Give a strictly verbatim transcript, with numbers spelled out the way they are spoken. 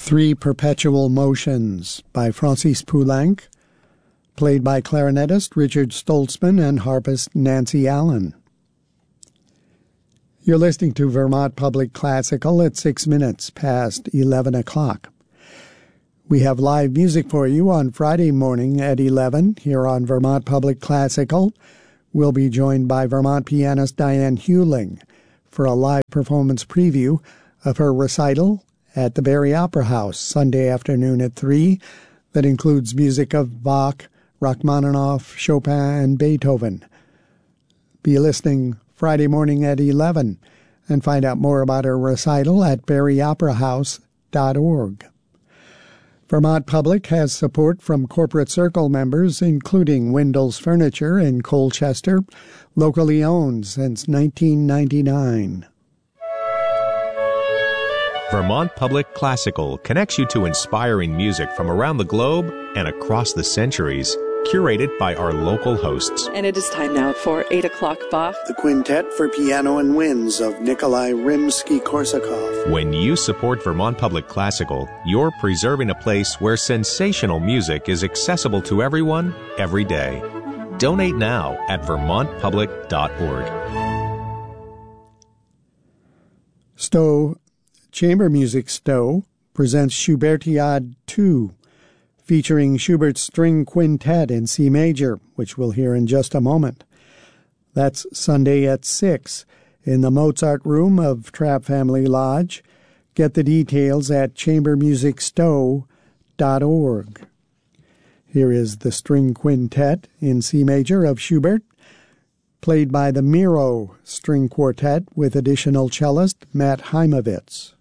Three Perpetual Motions by Francis Poulenc, played by clarinetist Richard Stoltzman and harpist Nancy Allen. You're listening to Vermont Public Classical at six minutes past eleven o'clock. We have live music for you on Friday morning at eleven here on Vermont Public Classical. We'll be joined by Vermont pianist Diane Huling for a live performance preview of her recital at the Barrie Opera House Sunday afternoon at three that includes music of Bach, Rachmaninoff, Chopin, and Beethoven. Be listening Friday morning at eleven and find out more about her recital at barrie opera house dot org. Vermont Public has support from Corporate Circle members, including Wendell's Furniture in Colchester, locally owned since nineteen ninety-nine. Vermont Public Classical connects you to inspiring music from around the globe and across the centuries, curated by our local hosts. And it is time now for eight o'clock Bach. The Quintet for Piano and Winds of Nikolai Rimsky-Korsakov. When you support Vermont Public Classical, you're preserving a place where sensational music is accessible to everyone, every day. Donate now at vermont public dot org. Stowe Chamber Music Stowe presents Schubertiade two, featuring Schubert's String Quintet in C major, which we'll hear in just a moment. That's Sunday at six in the Mozart Room of Trapp Family Lodge. Get the details at chamber music stowe dot org. Here is the String Quintet in C major of Schubert, played by the Miro String Quartet with additional cellist Matt Heimovitz.